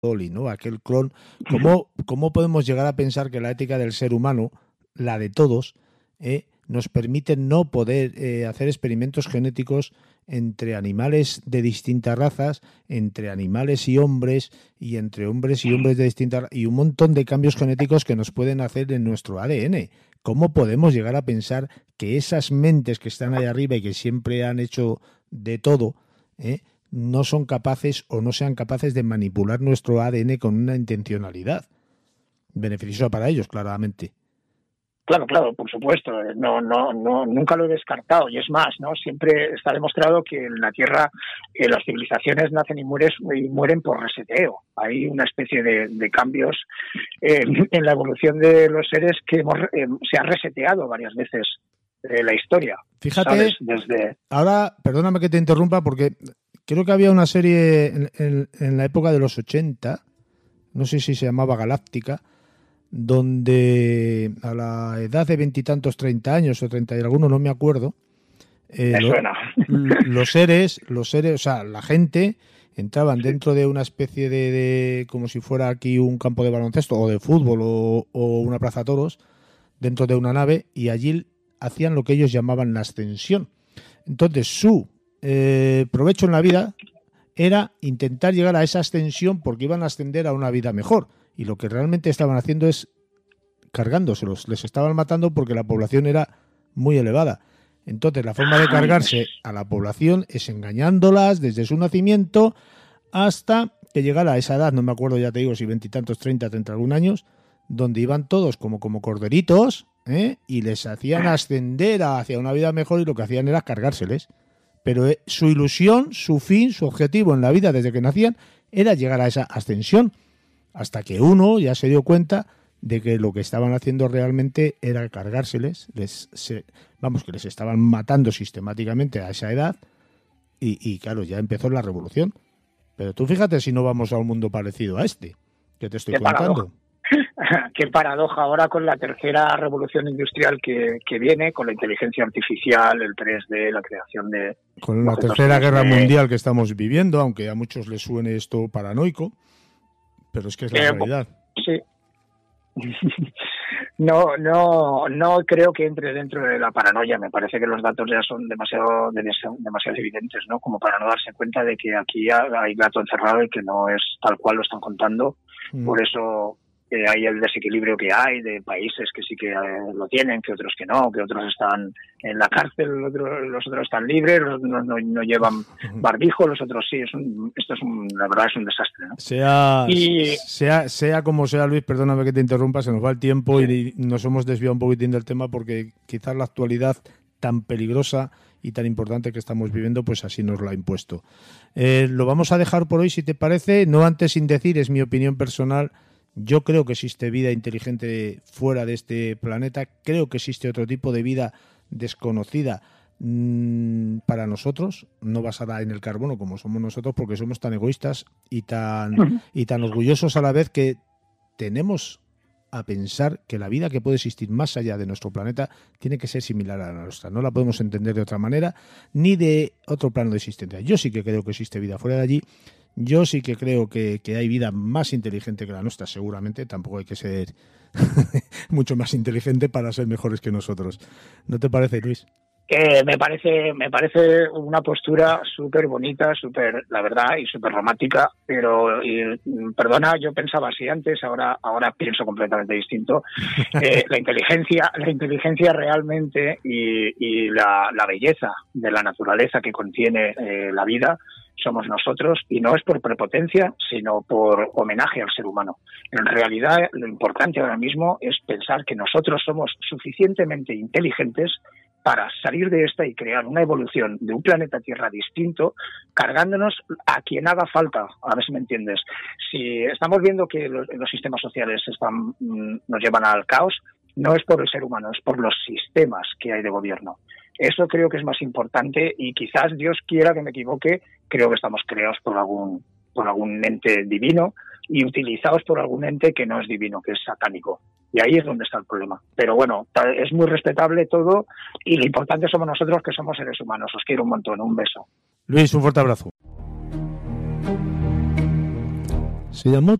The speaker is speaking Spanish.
Dolly, ¿no? Aquel clon. ¿Cómo podemos llegar a pensar que la ética del ser humano, la de todos, nos permite no poder hacer experimentos genéticos entre animales de distintas razas, entre animales y hombres, y entre hombres y hombres de distintas razas, y un montón de cambios genéticos que nos pueden hacer en nuestro ADN? ¿Cómo podemos llegar a pensar que esas mentes que están ahí arriba y que siempre han hecho de todo, no son capaces o no sean capaces de manipular nuestro ADN con una intencionalidad beneficiosa para ellos, claramente? Claro, por supuesto. No, nunca lo he descartado. Y es más, ¿no? Siempre está demostrado que en la Tierra las civilizaciones nacen y mueren por reseteo. Hay una especie de cambios en la evolución de los seres que se ha reseteado varias veces la historia. Fíjate, ¿sabes? Ahora, perdóname que te interrumpa, porque creo que había una serie en la época de los 80, no sé si se llamaba Galáctica, donde a la edad de 20 y tantos, 30 años o 30 y alguno, no me acuerdo, los seres, o sea, la gente entraban dentro de una especie de como si fuera aquí un campo de baloncesto o de fútbol o una plaza de toros, dentro de una nave, y allí hacían lo que ellos llamaban la ascensión. Entonces su provecho en la vida era intentar llegar a esa ascensión porque iban a ascender a una vida mejor. Y lo que realmente estaban haciendo es cargándoselos. Les estaban matando porque la población era muy elevada. Entonces, la forma de cargarse a la población es engañándolas desde su nacimiento hasta que llegara a esa edad, no me acuerdo, ya te digo, si 20 y tantos, 30 algún años, donde iban todos como corderitos, y les hacían ascender hacia una vida mejor, y lo que hacían era cargárseles. Pero su ilusión, su fin, su objetivo en la vida desde que nacían era llegar a esa ascensión. Hasta que uno ya se dio cuenta de que lo que estaban haciendo realmente era cargárseles, que les estaban matando sistemáticamente a esa edad, y claro, ya empezó la revolución. Pero tú fíjate si no vamos a un mundo parecido a este que te estoy contando. Qué paradoja ahora con la tercera revolución industrial que viene, con la inteligencia artificial, el 3D, la creación de... Con la tercera guerra mundial que estamos viviendo, aunque a muchos les suene esto paranoico. Pero es que es la realidad. Sí. No creo que entre dentro de la paranoia. Me parece que los datos ya son demasiado evidentes, ¿no? Como para no darse cuenta de que aquí hay gato encerrado y que no es tal cual lo están contando. Por eso hay el desequilibrio que hay de países que sí que lo tienen, que otros que no, que otros están en la cárcel, los otros están libres, no llevan barbijo, los otros sí. La verdad es un desastre, ¿no? Sea como sea, Luis, perdóname que te interrumpa, se nos va el tiempo, sí. Y nos hemos desviado un poquitín del tema porque quizás la actualidad tan peligrosa y tan importante que estamos viviendo, pues así nos lo ha impuesto. Lo vamos a dejar por hoy, si te parece, no antes sin decir, es mi opinión personal. Yo creo que existe vida inteligente fuera de este planeta. Creo que existe otro tipo de vida desconocida para nosotros, no basada en el carbono como somos nosotros, porque somos tan egoístas y tan orgullosos a la vez, que tenemos a pensar que la vida que puede existir más allá de nuestro planeta tiene que ser similar a la nuestra. No la podemos entender de otra manera, ni de otro plano de existencia. Yo sí que creo que existe vida fuera de allí. Yo sí que creo que hay vida más inteligente que la nuestra, seguramente. Tampoco hay que ser mucho más inteligente para ser mejores que nosotros. ¿No te parece, Luis? Me parece una postura súper bonita, la verdad, y súper romántica, pero perdona, yo pensaba así antes, ahora pienso completamente distinto. La inteligencia realmente y la belleza de la naturaleza que contiene la vida somos nosotros, y no es por prepotencia, sino por homenaje al ser humano. En realidad, lo importante ahora mismo es pensar que nosotros somos suficientemente inteligentes para salir de esta y crear una evolución de un planeta Tierra distinto, cargándonos a quien haga falta, a ver si me entiendes. Si estamos viendo que los sistemas sociales nos llevan al caos, no es por el ser humano, es por los sistemas que hay de gobierno. Eso creo que es más importante, y quizás Dios quiera que me equivoque. Creo que estamos creados por algún ente divino y utilizados por algún ente que no es divino, que es satánico. Y ahí es donde está el problema. Pero bueno, es muy respetable todo, y lo importante somos nosotros, que somos seres humanos. Os quiero un montón. Un beso. Luis, un fuerte abrazo. Se llamó